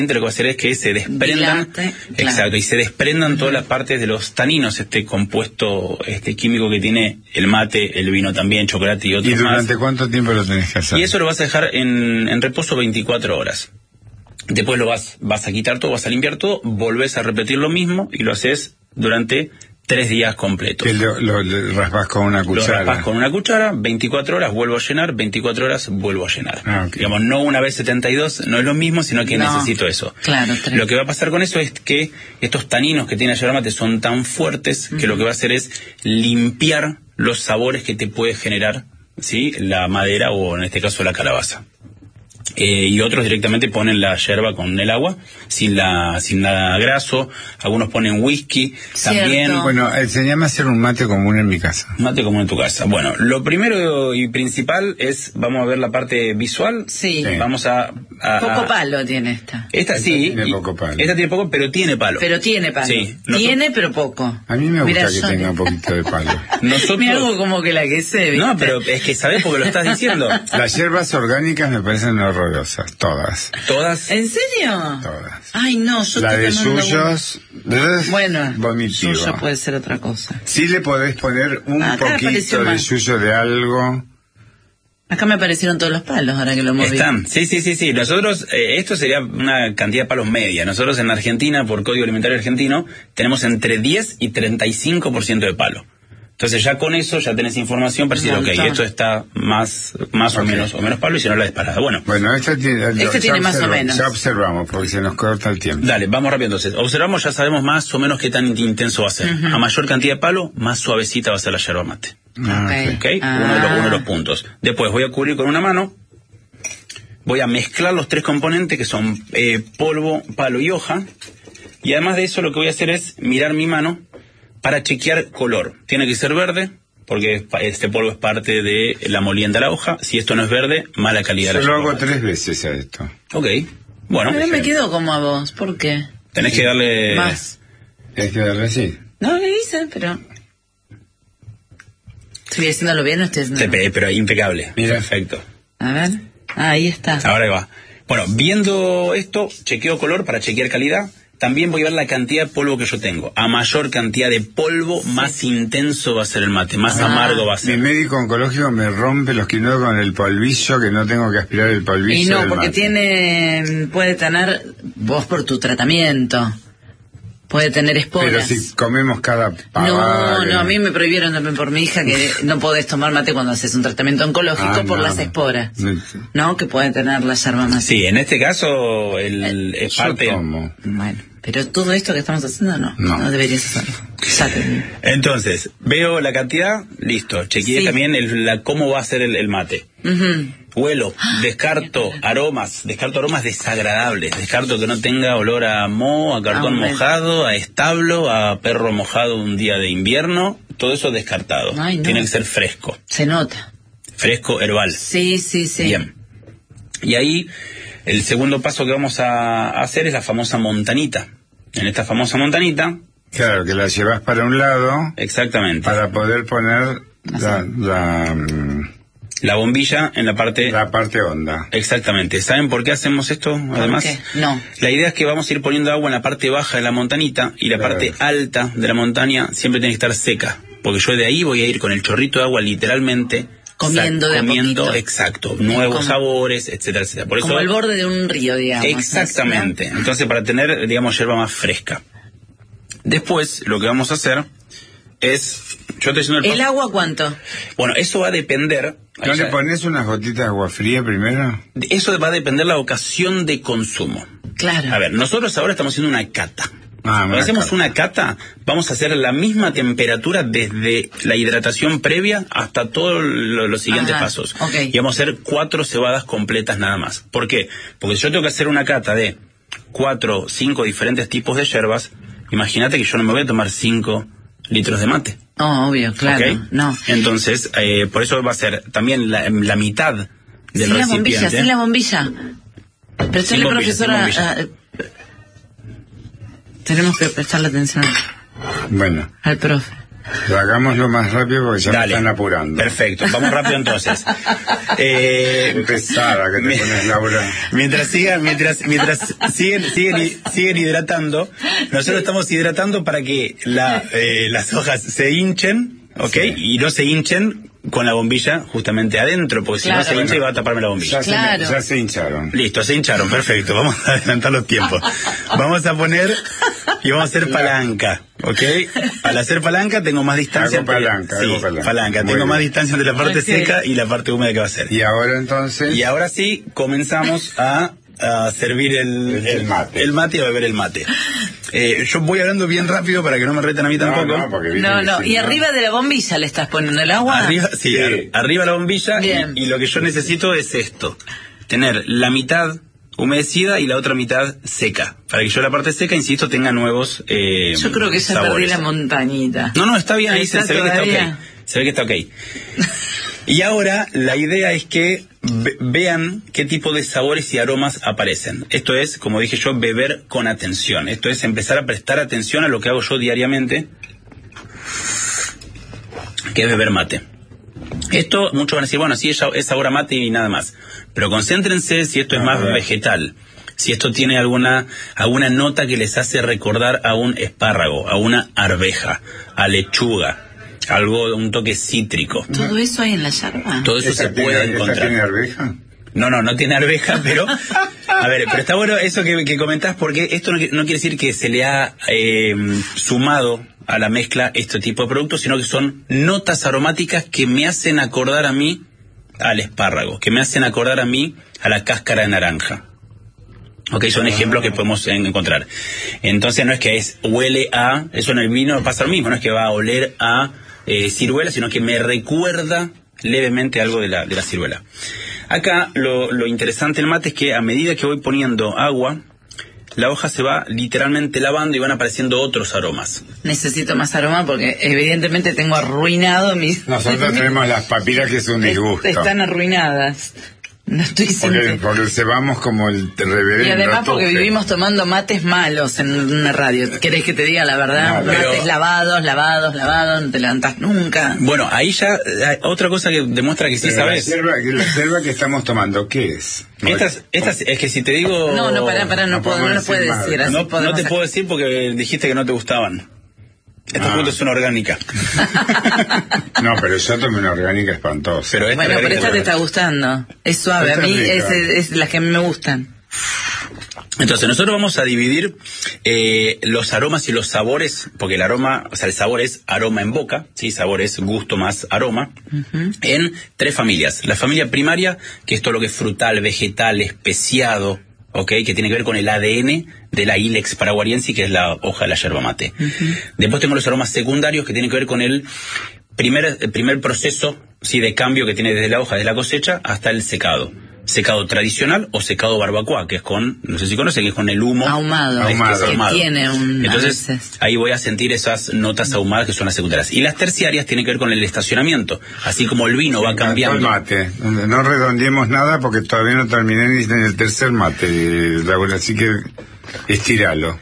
lo que va a hacer es que se desprendan, exacto, y se desprendan todas las partes de los taninos, este compuesto químico que tiene el mate, el vino también, chocolate y otros más. ¿Y durante cuánto tiempo lo tenés que hacer? Y eso lo vas a dejar en reposo 24 horas. Después lo vas a quitar todo, vas a limpiar todo, volvés a repetir lo mismo y lo haces durante 3 días completos. Que lo raspás con una cuchara. Lo raspás con una cuchara, 24 horas vuelvo a llenar, 24 horas vuelvo a llenar. Okay. Digamos, no una vez 72, no es lo mismo, sino que necesito eso. Claro, lo que va a pasar con eso es que estos taninos que tiene la yerba mate son tan fuertes que lo que va a hacer es limpiar los sabores que te puede generar, ¿sí?, la madera o en este caso la calabaza. Y otros directamente ponen la yerba con el agua, sin nada graso. Algunos ponen whisky, también. Bueno, enseñame a hacer un mate común en mi casa. Mate común en tu casa. Bueno, lo primero y principal es, vamos a ver la parte visual. Sí. Vamos a poco palo tiene esta. Esta sí. Tiene poco palo. Esta tiene poco, pero tiene palo. Sí. Tiene, pero poco. A mí me gusta que tenga un poquito de palo. Me hago como que la que sé, ¿viste? No, pero es que sabés porque lo estás diciendo. Las hierbas orgánicas me parecen horrorosas, todas. ¿Todas? ¿En serio? Todas. Ay, no, yo la de suyos, bueno, vomitivo. Suyo puede ser otra cosa. Sí le podés poner un poquito de suyo de algo. Acá me aparecieron todos los palos ahora que lo moví. Están, sí. Nosotros, esto sería una cantidad de palos media. Nosotros en Argentina, por Código Alimentario Argentino, tenemos entre 10 y 35% de palo. Entonces ya con eso ya tenés información para decir, ok, esto está más o menos palo y si no la disparada. Bueno, este tiene más o menos. Ya observamos porque se nos corta el tiempo. Dale, vamos rápido entonces. Observamos, ya sabemos más o menos qué tan intenso va a ser. A mayor cantidad de palo, más suavecita va a ser la yerba mate. Okay. Uno de los puntos. Después voy a cubrir con una mano. Voy a mezclar los 3 componentes que son polvo, palo y hoja. Y además de eso lo que voy a hacer es mirar mi mano para chequear color. Tiene que ser verde, porque este polvo es parte de la molienda de la hoja. Si esto no es verde, mala calidad. Yo lo hago 3 veces a esto. Ok, bueno. Pero me quedo como a vos, ¿por qué? Tenés que darle... Más. Tenés que darle así. No, le hice, pero... ¿Estoy haciéndolo bien o estoy haciéndolo bien? Pero impecable. Mira. Perfecto. A ver. Ahí está. Ahora va. Bueno, viendo esto, chequeo color para chequear calidad. También voy a ver la cantidad de polvo que yo tengo. A mayor cantidad de polvo, más intenso va a ser el mate, más amargo va a ser. Mi médico oncológico me rompe los quinoos con el polvillo, que no tengo que aspirar el polvillo. Y no, porque puede tener, vos por tu tratamiento, puede tener esporas. Pero si comemos cada pavada... No, a mí me prohibieron también por mi hija que no podés tomar mate cuando haces un tratamiento oncológico por las esporas. ¿No? Que pueden tener la yerba mate. Sí, en este caso es parte... Tomo. Bueno, pero todo esto que estamos haciendo no deberías hacerlo. Entonces, veo la cantidad, listo. Chequeé también cómo va a ser el mate. Huelo, descarto aromas desagradables, descarto que no tenga olor a moho, a cartón mojado, a establo, a perro mojado un día de invierno, todo eso descartado. Tiene que ser fresco. Se nota. Fresco, herbal. Sí. Bien. Y ahí, el segundo paso que vamos a hacer es la famosa montanita. En esta famosa montanita... Claro, que la llevas para un lado. Exactamente. Para poder poner la bombilla en la parte honda. Exactamente. ¿Saben por qué hacemos esto? Además, ¿por qué? No. La idea es que vamos a ir poniendo agua en la parte baja de la montanita y la parte alta de la montaña siempre tiene que estar seca. Porque yo de ahí voy a ir con el chorrito de agua literalmente comiendo de a poquito. Exacto, nuevos sabores, etcétera, etcétera. Por como eso, el borde de un río, digamos. Exactamente. ¿No? Entonces, para tener, digamos, yerba más fresca. Después, lo que vamos a hacer es... Yo estoy haciendo ¿El agua cuánto? Bueno, eso va a depender... ¿No le pones unas gotitas de agua fría primero? Eso va a depender de la ocasión de consumo. Claro. A ver, nosotros ahora estamos haciendo una cata. Cuando hacemos una cata, vamos a hacer la misma temperatura desde la hidratación previa hasta todos los siguientes pasos. Okay. Y vamos a hacer 4 cebadas completas nada más. ¿Por qué? Porque si yo tengo que hacer una cata de 4 o 5 diferentes tipos de yerbas, imagínate que yo no me voy a tomar 5 litros de mate. Oh, obvio, claro. ¿Okay? No. Entonces, por eso va a ser también la mitad del recipiente. Sin la bombilla. Prestarle, profesora... tenemos que prestarle atención bueno. al profe. Lo hagamos lo más rápido porque ya me están apurando. Perfecto, vamos rápido entonces. Pesada que te pones, Laura. Mientras siguen hidratando, nosotros estamos hidratando para que las hojas se hinchen, ¿ok? Sí. Y no se hinchen con la bombilla justamente adentro, porque si no se hincha y va a taparme la bombilla. Ya se hincharon. Listo, se hincharon, perfecto. Vamos a adelantar los tiempos. Vamos a poner y vamos a hacer palanca, ¿ok? Al hacer palanca tengo más distancia. Hago palanca. Tengo más distancia entre la parte seca y la parte húmeda que va a ser. Y ahora entonces... Y ahora sí, comenzamos a servir el mate y a beber el mate. Yo voy hablando bien rápido para que no me reten a mí tampoco. No. Y arriba de la bombilla le estás poniendo el agua. Arriba la bombilla y lo que yo necesito es esto. Tener la mitad humedecida y la otra mitad seca. Para que yo la parte seca, insisto, tenga nuevos yo creo que ya perdí la montañita. No, está bien, ahí se ve que está ok. Se ve que está ok. Y ahora la idea es que vean qué tipo de sabores y aromas aparecen. Esto es, como dije yo, beber con atención. Esto es empezar a prestar atención a lo que hago yo diariamente, que es beber mate. Esto, muchos van a decir, bueno, sí, es sabor a mate y nada más. Pero concéntrense si esto es más vegetal, si esto tiene alguna nota que les hace recordar a un espárrago, a una arveja, a lechuga. Un toque cítrico. ¿Todo eso hay en la yerba? Todo eso se puede encontrar. ¿Tiene arveja? No tiene arveja, pero... A ver, pero está bueno eso que comentás, porque esto no quiere decir que se le ha sumado a la mezcla este tipo de productos, sino que son notas aromáticas que me hacen acordar a mí al espárrago, que me hacen acordar a mí a la cáscara de naranja. Ok, son ejemplos que podemos encontrar. Entonces no es que huele a... Eso en el vino pasa lo mismo, no es que va a oler a... ciruela, sino que me recuerda levemente algo de la ciruela. Acá lo interesante del mate es que a medida que voy poniendo agua, la hoja se va literalmente lavando y van apareciendo otros aromas. Necesito más aroma porque evidentemente tengo arruinado mis... Nosotros tenemos las papilas que es un disgusto. Están arruinadas. No estoy porque cebamos como el reverendo. Y además porque vivimos tomando mates malos en una radio. ¿Querés que te diga la verdad? Mates lavados, no te levantás nunca. Bueno, ahí ya otra cosa que demuestra que sí sabes. La selva que estamos tomando, ¿qué es? Estas es que si te digo... No, pará, no lo puedes decir. Así no te puedo decir porque dijiste que no te gustaban. Esta fruta es una orgánica. No, pero yo tomé una orgánica espantosa. Pero esta te está gustando. Es suave, a mí es las que a mí me gustan. Entonces nosotros vamos a dividir los aromas y los sabores, porque el sabor es aroma en boca, ¿sí? Sabor es gusto más aroma, en 3 familias. La familia primaria, que es todo lo que es frutal, vegetal, especiado, ¿okay? Que tiene que ver con el ADN de la Ilex paraguariensis, que es la hoja de la yerba mate. Después tengo los aromas secundarios, que tienen que ver con el primer proceso, ¿sí? De cambio que tiene desde la hoja de la cosecha hasta el secado. Secado tradicional o secado barbacoa, que es no sé si conocen, que es con el humo ahumado. Que tiene entonces ahí voy a sentir esas notas ahumadas que son las secundarias. Y las terciarias tienen que ver con el estacionamiento, así como el vino va cambiando. El mate, no redondeemos nada porque todavía no terminé ni en el tercer mate, Raúl, así que estíralo.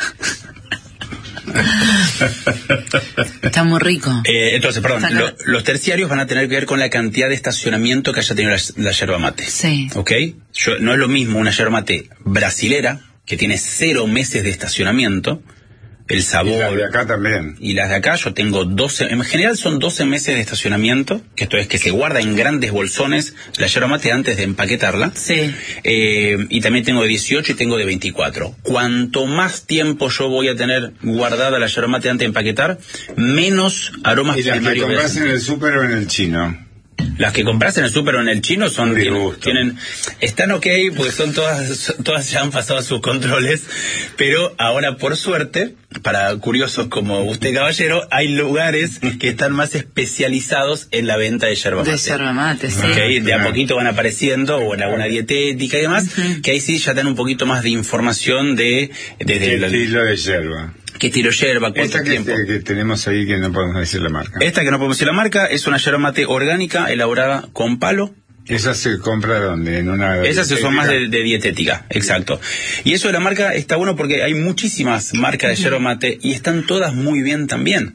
Está muy rico. Entonces, perdón, los terciarios van a tener que ver con la cantidad de estacionamiento que haya tenido la yerba mate. Sí. ¿Ok? No es lo mismo una yerba mate brasilera, que tiene 0 meses de estacionamiento, el sabor... Y las de acá también. Y las de acá yo tengo 12, en general son 12 meses de estacionamiento, que esto es que se guarda en grandes bolsones la yerba mate antes de empaquetarla. Sí. Y también tengo de 18 y tengo de 24. Cuanto más tiempo yo voy a tener guardada la yerba mate antes de empaquetar, menos aromas primarios. ¿Y las que compras en el súper o en el chino? Las que compras en el súper o en el chino están ok, porque son todas ya han pasado sus controles, pero ahora por suerte, para curiosos como usted, caballero, hay lugares que están más especializados en la venta de yerba mate. De yerba mate, sí. Okay, de a poquito van apareciendo, o en alguna dietética y demás, que ahí sí ya dan un poquito más de información desde el estilo de yerba. ¿Qué estilo yerba? ¿Cuánto tiempo? Que tenemos ahí que no podemos decir la marca. Esta que no podemos decir la marca es una yerba mate orgánica elaborada con palo. ¿Esa se compra dónde? ¿En una Esas son más de dietética, exacto. Y eso de la marca está bueno porque hay muchísimas marcas de yerba mate y están todas muy bien también.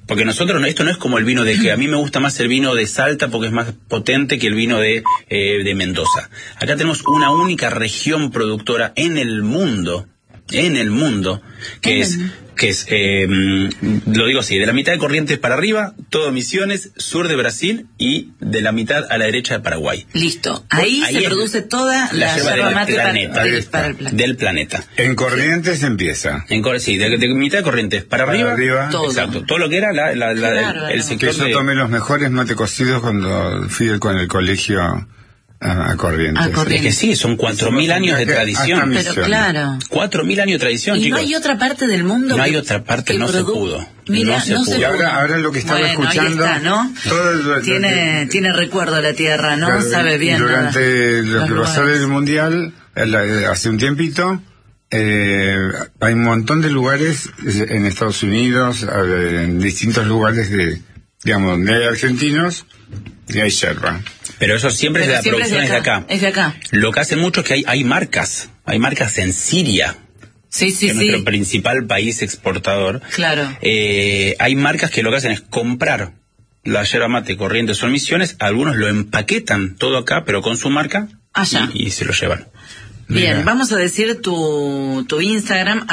Porque nosotros, esto no es como el vino de que a mí me gusta más el vino de Salta porque es más potente que el vino de Mendoza. Acá tenemos una única región productora en el mundo, que es, lo digo así, de la mitad de Corrientes para arriba, todo Misiones, sur de Brasil y de la mitad a la derecha de Paraguay. Listo. Ahí se produce toda la yerba mate del planeta. En Corrientes empieza. Sí, de mitad de Corrientes para arriba. Todo. Exacto. Todo lo que era el sector. Yo tomé los mejores mate cocidos cuando fui con el colegio a Corrientes. Es que sí, son 4.000 años de tradición. Pero claro. 4.000 años de tradición, ¿Y chicos? no hay otra parte del mundo? No hay otra parte, no se pudo. Mira, no se pudo. Y ahora lo que estaba escuchando... Ahí está, ¿no? Tiene recuerdo la tierra, ¿no? Sabe bien. Durante lo que pasó del Mundial, hace un tiempito, hay un montón de lugares en Estados Unidos, en distintos lugares donde hay argentinos y hay yerba. Pero eso siempre es de la producción, es de acá. Es de acá. Lo que hace mucho es que hay marcas. Hay marcas en Siria. Sí. Que es nuestro principal país exportador. Claro. Hay marcas que lo que hacen es comprar la yerba mate Corrientes o Misiones. Algunos lo empaquetan todo acá, pero con su marca. Allá. Y se lo llevan. Bien, vamos a decir tu Instagram,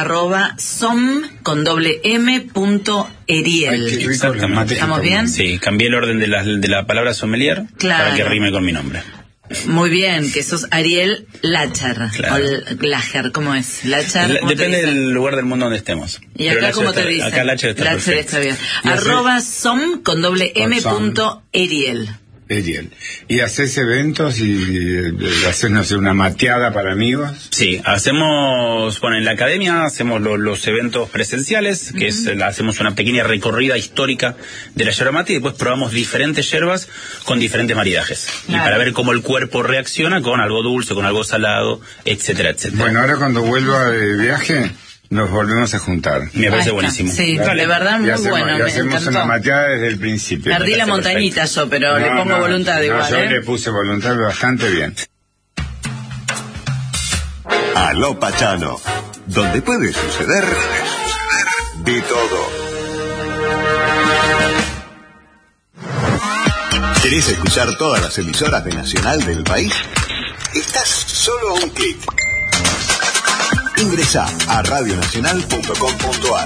@som.m.eriel. Exactamente. ¿Estamos bien? Sí, cambié el orden de la palabra sommelier para que rime con mi nombre. Muy bien, que sos Ariel Lacher. Claro. O Lacher, ¿cómo es? Lacher. Depende del lugar del mundo donde estemos. ¿Y acá cómo te dicen? Acá Lacher está bien. @som.m.eriel. ¿Y haces eventos y haces, no sé, una mateada para amigos? Sí, hacemos, en la academia hacemos los eventos presenciales, que hacemos una pequeña recorrida histórica de la yerba mate y después probamos diferentes yerbas con diferentes maridajes. Claro. Y para ver cómo el cuerpo reacciona con algo dulce, con algo salado, etcétera, etcétera. Bueno, ahora cuando vuelva de viaje... nos volvemos a juntar. Me parece buenísimo. Sí, de verdad muy bueno. Y hacemos una mateada desde el principio. Perdí la montañita yo, pero le pongo voluntad igual. Yo le puse voluntad bastante bien. Aló Pachano, donde puede suceder de todo. ¿Querés escuchar todas las emisoras de Nacional del país? Estás solo a un clic. Ingresá a radionacional.com.ar.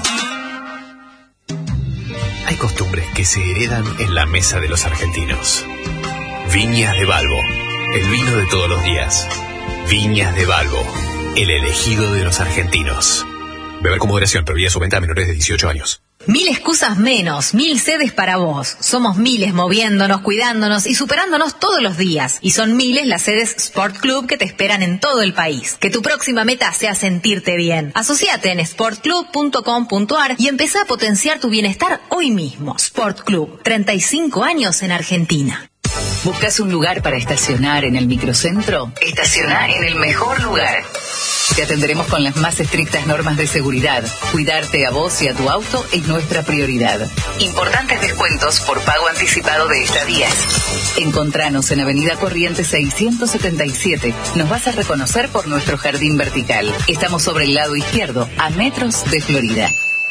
Hay costumbres que se heredan en la mesa de los argentinos. Viñas de Balbo, el vino de todos los días. Viñas de Balbo, el elegido de los argentinos. Beber con moderación, prohibida su venta a menores de 18 años. 1000 excusas menos, 1000 sedes para vos. Somos miles moviéndonos, cuidándonos y superándonos todos los días. Y son miles las sedes Sport Club que te esperan en todo el país. Que tu próxima meta sea sentirte bien. Asociate en sportclub.com.ar y empezá a potenciar tu bienestar hoy mismo. Sport Club, 35 años en Argentina. ¿Buscas un lugar para estacionar en el microcentro? Estaciona en el mejor lugar. Te atenderemos con las más estrictas normas de seguridad. Cuidarte a vos y a tu auto es nuestra prioridad. Importantes descuentos por pago anticipado de estadías. Encontranos en Avenida Corrientes 677. Nos vas a reconocer por nuestro jardín vertical. Estamos sobre el lado izquierdo, a metros de Florida.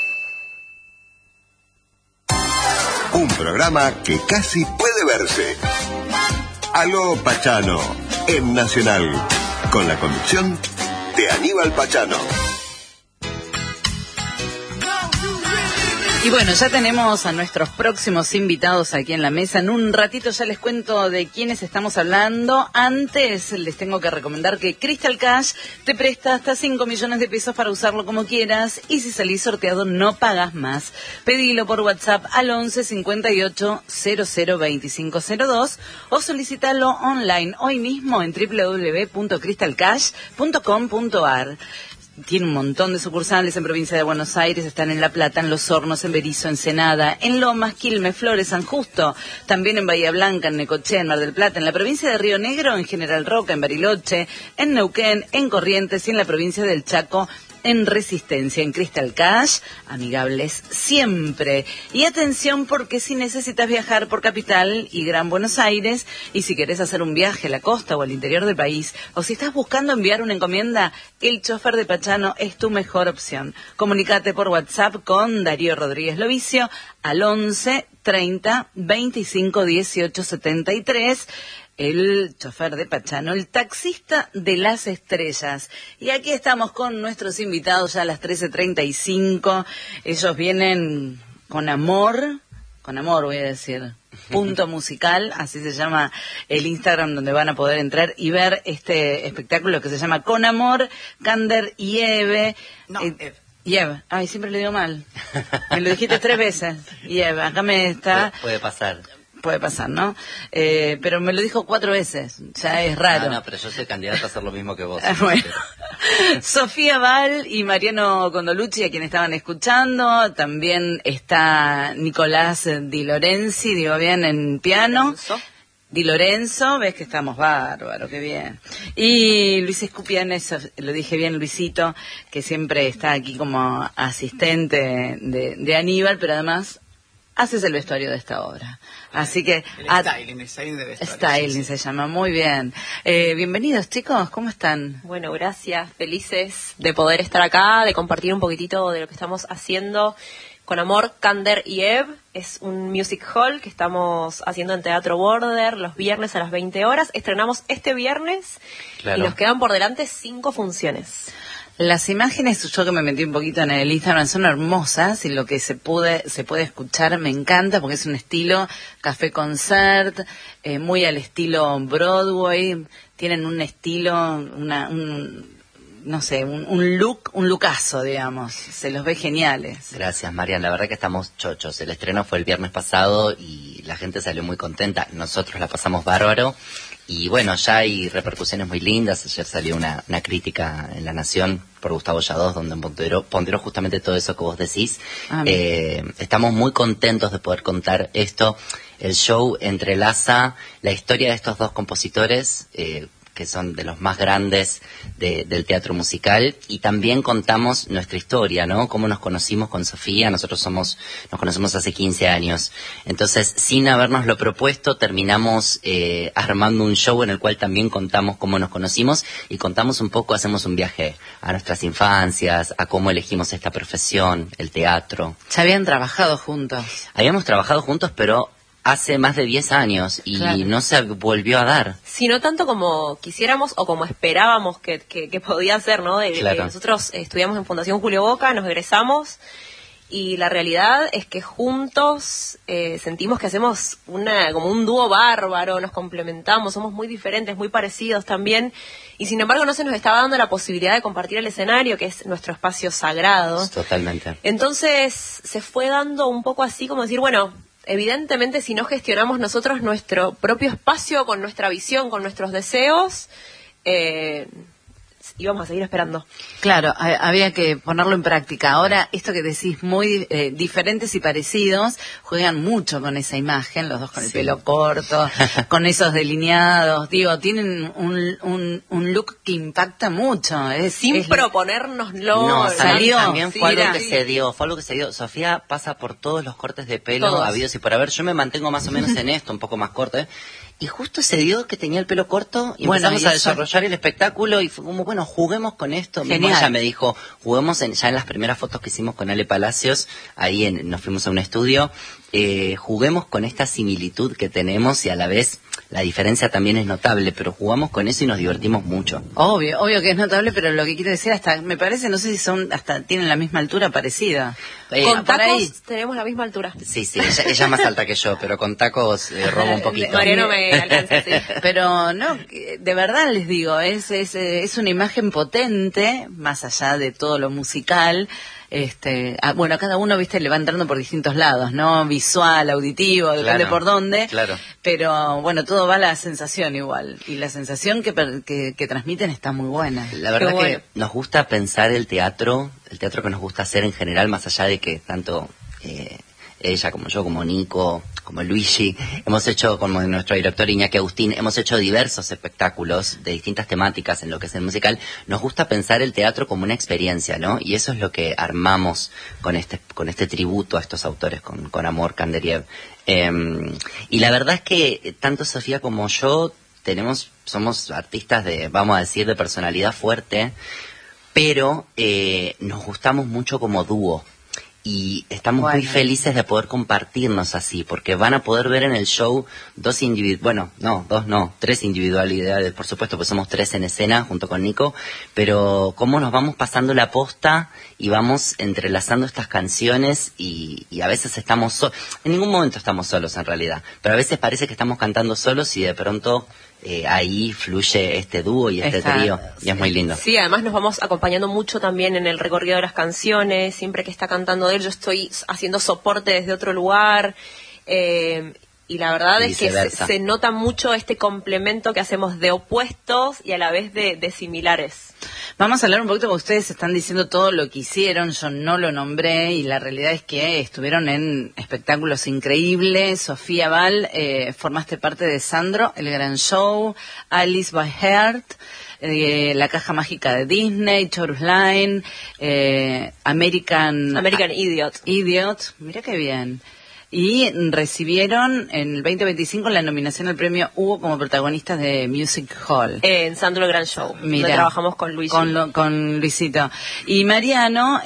Un programa que casi puede verse. Aló Pachano, en Nacional, con la conducción de Aníbal Pachano. Y bueno, ya tenemos a nuestros próximos invitados aquí en la mesa. En un ratito ya les cuento de quiénes estamos hablando. Antes les tengo que recomendar que Crystal Cash te presta hasta 5 millones de pesos para usarlo como quieras. Y si salís sorteado no pagas más. Pedilo por WhatsApp al 11 58 00 2502 o solicítalo online hoy mismo en www.crystalcash.com.ar. Tiene un montón de sucursales en provincia de Buenos Aires, están en La Plata, en Los Hornos, en Berizo, Ensenada, en Lomas, Quilmes, Flores, San Justo, también en Bahía Blanca, en Necochea, en Mar del Plata, en la provincia de Río Negro, en General Roca, en Bariloche, en Neuquén, en Corrientes y en la provincia del Chaco, en Resistencia, en Crystal Cash, amigables siempre. Y atención, porque si necesitas viajar por Capital y Gran Buenos Aires, y si querés hacer un viaje a la costa o al interior del país, o si estás buscando enviar una encomienda, el chofer de Pachano es tu mejor opción. Comunicate por WhatsApp con Darío Rodríguez Lovicio al 11 30 25 18 73. El chofer de Pachano, el taxista de las estrellas. Y aquí estamos con nuestros invitados ya a las 13:35. Ellos vienen con amor voy a decir, punto musical, así se llama el Instagram donde van a poder entrar y ver este espectáculo que se llama Con Amor, Kander y Eve. No, Eve. Y Eve, ay, siempre le digo mal. Me lo dijiste 3 veces. Y Eve, acá me está... Puede pasar. Puede pasar, ¿no? Pero me lo dijo 4 veces, ya es raro. No, pero yo soy candidato a hacer lo mismo que vos. Bueno. Sofía Val y Mariano Condolucci, a quienes estaban escuchando. También está Nicolás Di Lorenzi, digo bien, en piano. Di Lorenzo, ves que estamos bárbaro, qué bien. Y Luis Escupianes, lo dije bien, Luisito, que siempre está aquí como asistente de Aníbal, pero además haces el vestuario de esta obra. Así que... El styling de vestuario. Styling se llama, muy bien. Bienvenidos, chicos, ¿cómo están? Bueno, gracias, felices de poder estar acá, de compartir un poquitito de lo que estamos haciendo. Con Amor, Kander y Eve es un music hall que estamos haciendo en Teatro Border los viernes a las 20 horas. Estrenamos este viernes y nos quedan por delante 5 funciones. Las imágenes, yo que me metí un poquito en el Instagram, son hermosas y lo que se puede escuchar me encanta porque es un estilo café concert, muy al estilo Broadway, tienen un estilo, un lookazo, digamos, se los ve geniales. Gracias, Marian, la verdad que estamos chochos. El estreno fue el viernes pasado y la gente salió muy contenta, nosotros la pasamos bárbaro. Y bueno, ya hay repercusiones muy lindas. Ayer salió una crítica en La Nación por Gustavo Lladós, donde ponderó justamente todo eso que vos decís. Estamos muy contentos de poder contar esto. El show entrelaza la historia de estos 2 compositores, que son de los más grandes del teatro musical, y también contamos nuestra historia, ¿no? Cómo nos conocimos con Sofía. Nosotros nos conocemos hace 15 años. Entonces, sin habernoslo propuesto, terminamos armando un show en el cual también contamos cómo nos conocimos y contamos un poco, hacemos un viaje a nuestras infancias, a cómo elegimos esta profesión, el teatro. ¿Ya habían trabajado juntos? Habíamos trabajado juntos, pero hace más de 10 años y no se volvió a dar. Sí, no tanto como quisiéramos o como esperábamos que podía ser, ¿no? Nosotros estudiamos en Fundación Julio Boca, nos egresamos y la realidad es que juntos sentimos que hacemos como un dúo bárbaro, nos complementamos, somos muy diferentes, muy parecidos también, y sin embargo no se nos estaba dando la posibilidad de compartir el escenario, que es nuestro espacio sagrado. Totalmente. Entonces se fue dando un poco así como decir, bueno, evidentemente si no gestionamos nosotros nuestro propio espacio con nuestra visión, con nuestros deseos, íbamos a seguir esperando. Claro, había que ponerlo en práctica. Ahora, esto que decís, muy diferentes y parecidos, juegan mucho con esa imagen, los dos con el pelo corto, con esos delineados, digo, tienen un look que impacta mucho. Sin proponérnoslo. No, salió. También fue algo que se dio, Sofía pasa por todos los cortes de pelo habidos y por haber. Yo me mantengo más o menos en esto, un poco más corto, Y justo se dio que tenía el pelo corto y empezamos a desarrollar el espectáculo y fue como, bueno, juguemos con esto. Ella me dijo, juguemos ya en las primeras fotos que hicimos con Ale Palacios, ahí nos fuimos a un estudio, juguemos con esta similitud que tenemos y a la vez la diferencia también es notable, pero jugamos con eso y nos divertimos mucho. Obvio que es notable, pero lo que quiero decir hasta, me parece, no sé si tienen la misma altura parecida. Con tacos tenemos la misma altura. Sí, ella es más alta que yo, pero con tacos robo un poquito. Mariano me alcanza, sí. Pero no, de verdad les digo, es una imagen potente, más allá de todo lo musical. Bueno, cada uno, viste, le va entrando por distintos lados, ¿no? Visual, auditivo, depende por dónde. Claro. Pero, bueno, todo va a la sensación igual. Y la sensación que transmiten está muy buena. La verdad que nos gusta pensar el teatro que nos gusta hacer en general, más allá de que tanto ella como yo, como Nico, como Luigi, hemos hecho, como nuestro director Iñaki Agustín, hemos hecho diversos espectáculos de distintas temáticas en lo que es el musical. Nos gusta pensar el teatro como una experiencia, ¿no? Y eso es lo que armamos con este tributo a estos autores, con Amor Kanderiev. Y la verdad es que tanto Sofía como yo somos artistas vamos a decir, de personalidad fuerte, pero nos gustamos mucho como dúo. Y estamos muy felices de poder compartirnos así, porque van a poder ver en el show tres individualidades, por supuesto, pues somos 3 en escena junto con Nico, pero cómo nos vamos pasando la posta y vamos entrelazando estas canciones y a veces estamos en ningún momento estamos solos en realidad, pero a veces parece que estamos cantando solos y de pronto ahí fluye este dúo y este trío, y es muy lindo. Sí, además nos vamos acompañando mucho también en el recorrido de las canciones, siempre que está cantando él, yo estoy haciendo soporte desde otro lugar, y la verdad es que se nota mucho este complemento que hacemos de opuestos y a la vez de similares. Vamos a hablar un poquito, porque ustedes están diciendo todo lo que hicieron, yo no lo nombré, y la realidad es que estuvieron en espectáculos increíbles. Sofía Val, formaste parte de Sandro, El Gran Show, Alice by Heart, La Caja Mágica de Disney, Chorus Line, American Idiot, mira qué bien. Y recibieron en el 2025 la nominación al premio Hugo como protagonistas de Music Hall. En Sandro El Gran Show. Mira, trabajamos con Luis. Con Luisito. Y Mariano,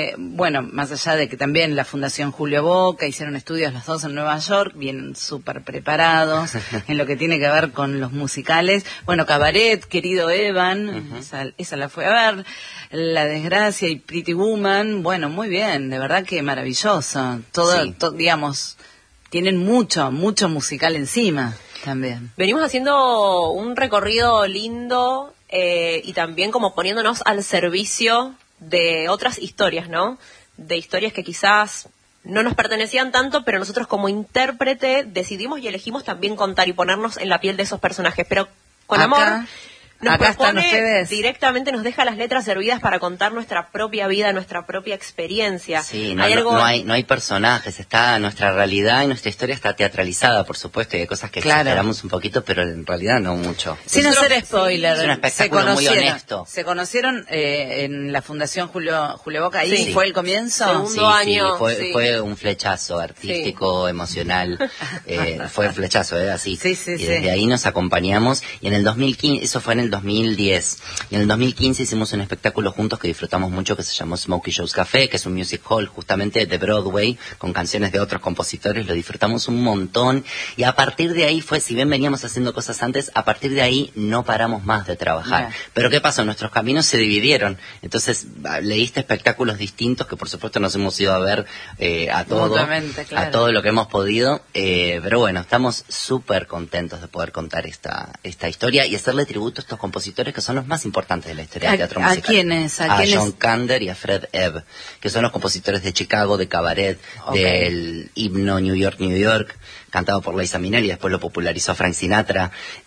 más allá de que también la Fundación Julio Boca hicieron estudios los dos en Nueva York, vienen súper preparados en lo que tiene que ver con los musicales. Bueno, Cabaret, Querido Evan, esa la fue a ver. La Desgracia y Pretty Woman, bueno, muy bien, de verdad que maravilloso. Digamos, tienen mucho musical encima también. Venimos haciendo un recorrido lindo y también como poniéndonos al servicio de otras historias, ¿no? De historias que quizás no nos pertenecían tanto, pero nosotros como intérprete decidimos y elegimos también contar y ponernos en la piel de esos personajes, pero con amor. Nos propone directamente, nos deja las letras servidas para contar nuestra propia vida, nuestra propia experiencia. Sí, no hay personajes, está nuestra realidad y nuestra historia está teatralizada, por supuesto, y hay cosas que exageramos un poquito, pero en realidad no mucho. Sin hacer spoiler, es un espectáculo muy honesto. ¿Se conocieron en la Fundación Julio Boca? ¿Ahí fue el comienzo? Segundo año. Fue un flechazo artístico, emocional, fue un flechazo, así. Y desde ahí nos acompañamos, y en el 2015, eso fue en el 2010. Y en el 2015 hicimos un espectáculo juntos que disfrutamos mucho, que se llamó Smokey Joe's Café, que es un music hall justamente de Broadway, con canciones de otros compositores. Lo disfrutamos un montón. Y a partir de ahí si bien veníamos haciendo cosas antes, a partir de ahí no paramos más de trabajar. Pero ¿qué pasó? Nuestros caminos se dividieron. Entonces, leíste espectáculos distintos, que por supuesto nos hemos ido a ver a todo lo que hemos podido. Pero bueno, estamos súper contentos de poder contar esta historia y hacerle tributo a estos compositores que son los más importantes de la historia del teatro musical. ¿A quiénes? A John Kander y a Fred Ebb, que son los compositores de Chicago, de Cabaret, del himno New York, New York, cantado por Liza Minnelli, después lo popularizó Frank Sinatra,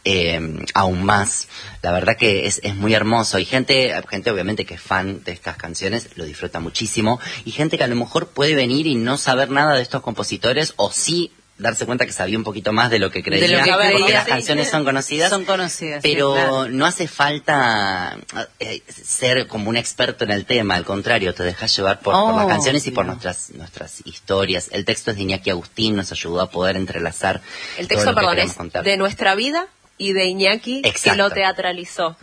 aún más. La verdad que es muy hermoso. Y gente obviamente que es fan de estas canciones, lo disfruta muchísimo. Y gente que a lo mejor puede venir y no saber nada de estos compositores, o sí darse cuenta que sabía un poquito más de lo que creía, porque las canciones son conocidas, pero no hace falta ser como un experto en el tema, al contrario, te dejas llevar por las canciones y por nuestras historias. El texto es de Iñaki Agustín, nos ayudó a poder entrelazar el texto, es de nuestra vida y de Iñaki, que lo teatralizó.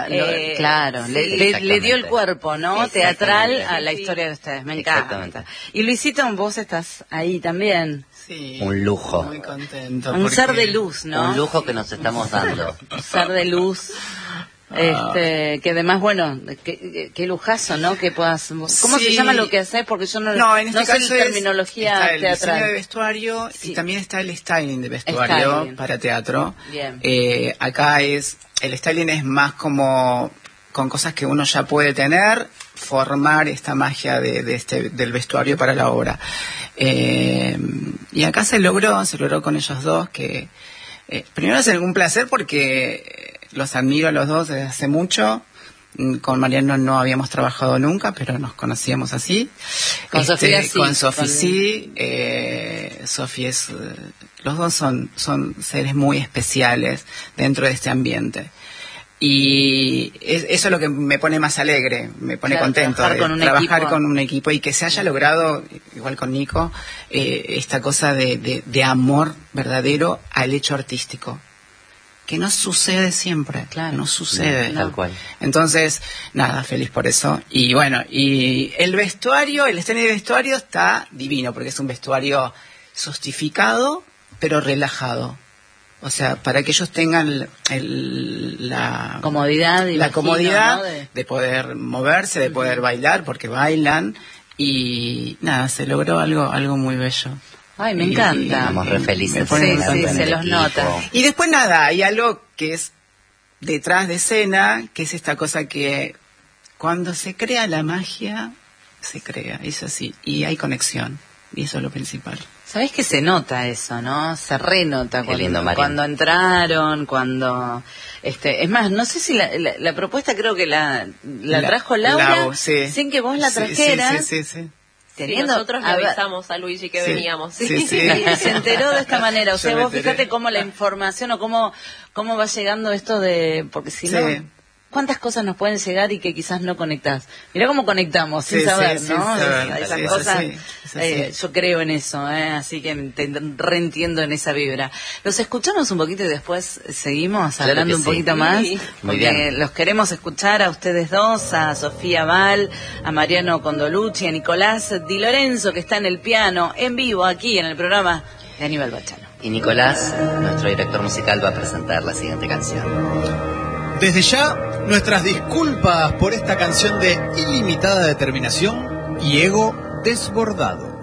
Le dio el cuerpo, ¿no? Teatral a la historia de ustedes, me encanta. Y Luisito, vos estás ahí también. Sí, un lujo. Muy contento. Un ser de luz, ¿no? Un lujo que nos estamos dando. Un ser de luz. Que además, bueno, qué lujazo, ¿no? Que puedas... ¿Cómo se llama lo que haces? Porque yo no en este caso sé la terminología está el teatral. diseño de vestuario y también está el styling de vestuario para teatro. Bien. Acá el styling es más como con cosas que uno ya puede tener, formar esta magia del vestuario para la obra. Y acá se logró con ellos dos, que primero es un placer porque los admiro a los dos desde hace mucho. Con Mariano no habíamos trabajado nunca, pero nos conocíamos así. Con Sofía sí. Con Sofi sí. Sofi es... los dos son seres muy especiales dentro de este ambiente. Y eso es lo que me pone más alegre, me pone contento. Trabajar con un equipo y que se haya logrado, igual con Nico, esta cosa de amor verdadero al hecho artístico. Que no sucede siempre, no sucede. Tal cual. Entonces, nada, feliz por eso. Y bueno, y el vestuario, el escenario de vestuario está divino, porque es un vestuario sostificado, pero relajado. O sea, para que ellos tengan la comodidad, ¿no? de poder moverse, de poder bailar, porque bailan. Y nada, se logró algo muy bello. Ay, me encanta. Estamos re felices. Sí, se los nota. Y después nada, hay algo que es detrás de escena, que es esta cosa que cuando se crea la magia, se crea, es así. Y hay conexión, y eso es lo principal. ¿Sabés que se nota eso, no? Se renota cuando entraron, cuando... es más, no sé si la propuesta creo que la trajo Laura, sin que vos la trajeras. Sí. Nosotros le avisamos a Luigi que veníamos. Sí. Y se enteró de esta manera. O sea, vos fíjate cómo la información o cómo va llegando esto de... Porque si no... ¿Cuántas cosas nos pueden llegar y que quizás no conectás? Mirá cómo conectamos, sin saber, ¿no? Esas cosas, yo creo en eso, así que te reentiendo en esa vibra. Los escuchamos un poquito y después seguimos hablando un poquito más. Muy bien. Los queremos escuchar a ustedes dos, a Sofía Val, a Mariano Condolucci, a Nicolás Di Lorenzo, que está en el piano, en vivo, aquí en el programa de Aníbal Bachano. Y Nicolás, nuestro director musical, va a presentar la siguiente canción. Desde ya, nuestras disculpas por esta canción de ilimitada determinación y ego desbordado.